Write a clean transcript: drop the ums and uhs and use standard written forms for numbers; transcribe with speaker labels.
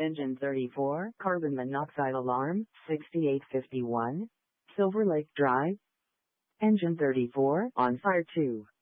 Speaker 1: Engine 34, carbon monoxide alarm, 6851, Silver Lake Drive. Engine 34, on fire 2.